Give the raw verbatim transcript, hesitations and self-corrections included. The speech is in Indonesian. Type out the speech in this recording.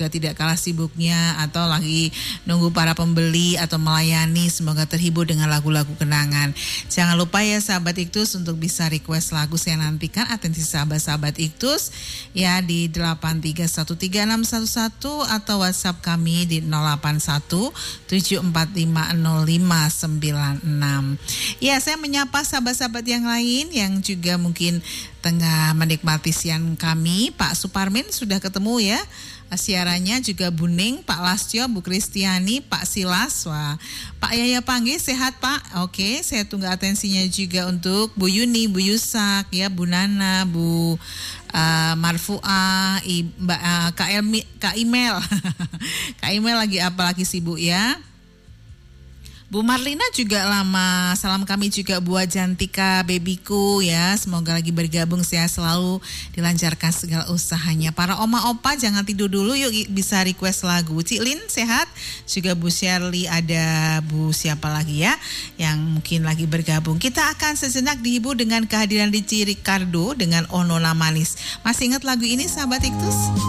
tidak kalah sibuknya atau lagi nunggu para pembeli atau melayani, semoga terhibur dengan lagu-lagu kenangan. Jangan lupa ya sahabat Iktus untuk bisa request lagu, saya nantikan atensi sahabat-sahabat Iktus ya di delapan tiga satu tiga enam satu satu atau WhatsApp kami di nol delapan satu tujuh empat lima nol lima sembilan enam. Ya, saya menyapa sahabat-sahabat yang lain yang juga mungkin tengah menikmati siang kami. Pak Suparmin sudah ketemu ya siarannya, juga Bu Ning, Pak Lastio, Bu Kristiani, Pak Silas. Wah, Pak Yaya Panggi sehat Pak? Oke, saya tunggu atensinya juga untuk Bu Yuni, Bu Yusak, ya Bu Nana, Bu uh, Marfuah, I, Mbak uh, Kak, Elmi, Kak Imel. Kak Imel lagi apa lagi sibuk ya? Bu Marlina juga lama, salam kami juga buat Jantika babyku ya, semoga lagi bergabung, sehat selalu, dilancarkan segala usahanya. Para oma opa jangan tidur dulu, yuk bisa request lagu. Cik Lin sehat, juga Bu Shirley, ada Bu siapa lagi ya yang mungkin lagi bergabung. Kita akan sejenak dihibur dengan kehadiran Richie Ricardo dengan Onona Manis. Masih ingat lagu ini sahabat Iktus?